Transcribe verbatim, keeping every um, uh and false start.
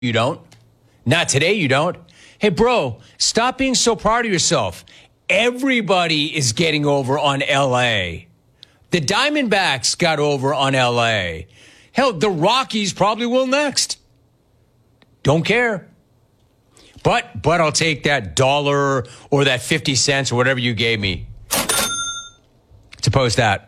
You don't. Not today, you don't. Hey, bro, stop being so proud of yourself. Everybody is getting over on L A. The Diamondbacks got over on L A. Hell, the Rockies probably will next. Don't care. But, but I'll take that dollar or that fifty cents or whatever you gave me to post that.